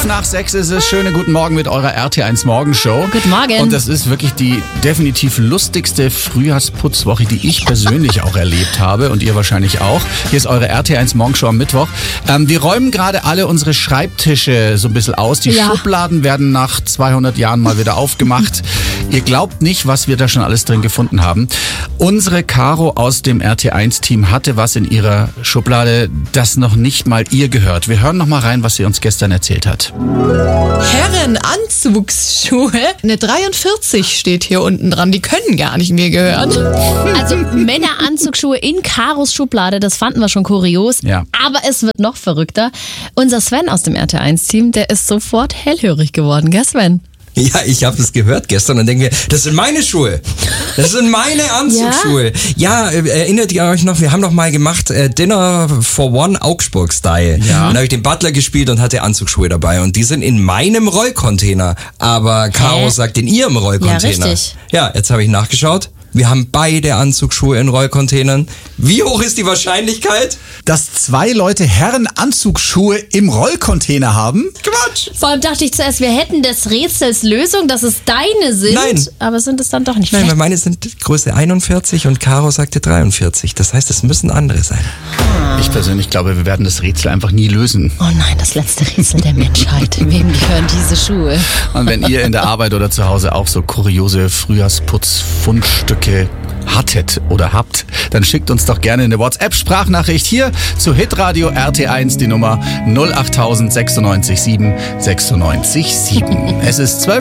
5:05 ist es. Schönen guten Morgen mit eurer RT1 Morgenshow. Guten Morgen. Und das ist wirklich die definitiv lustigste Frühjahrsputzwoche, die ich persönlich auch erlebt habe und ihr wahrscheinlich auch. Hier ist eure RT1 Morgenshow am Mittwoch. Wir räumen gerade alle unsere Schreibtische so ein bisschen aus. Die Schubladen werden nach 200 Jahren mal wieder aufgemacht. Ihr glaubt nicht, was wir da schon alles drin gefunden haben. Unsere Caro aus dem RT1-Team hatte was in ihrer Schublade, das noch nicht mal ihr gehört. Wir hören noch mal rein, was sie uns gestern erzählt hat. Herrenanzugsschuhe. Eine 43 steht hier unten dran. Die können gar nicht mir gehören. Also Männeranzugsschuhe in Karos Schublade, das fanden wir schon kurios. Ja. Aber es wird noch verrückter. Unser Sven aus dem RT1-Team, der ist sofort hellhörig geworden, gell Sven? Ja, ich habe das gehört gestern und denke mir, das sind meine Schuhe. Das sind meine Anzugsschuhe. Ja, erinnert ihr euch noch, wir haben doch mal gemacht Dinner for One Augsburg-Style. Ja. Und da habe ich den Butler gespielt und hatte Anzugsschuhe dabei. Und die sind in meinem Rollcontainer. Aber Caro sagt in ihrem Rollcontainer. Ja, richtig. Ja, jetzt habe ich nachgeschaut. Wir haben beide Anzugsschuhe in Rollcontainern. Wie hoch ist die Wahrscheinlichkeit? Dass zwei Leute Herrenanzugsschuhe im Rollcontainer haben? Quatsch! Vor allem dachte ich zuerst, wir hätten des Rätsels Lösung, dass es deine sind. Nein. Aber sind es dann doch nicht. Nein, weil meine sind Größe 41 und Caro sagte 43. Das heißt, es müssen andere sein. Ich persönlich glaube, wir werden das Rätsel einfach nie lösen. Oh nein, das letzte Rätsel der Menschheit. Wem gehören diese Schuhe? Und wenn ihr in der Arbeit oder zu Hause auch so kuriose Frühjahrsputzfundstücke hattet oder habt, dann schickt uns doch gerne eine WhatsApp-Sprachnachricht hier zu Hitradio RT1, die Nummer 08000 96 7 96 7. Es ist 12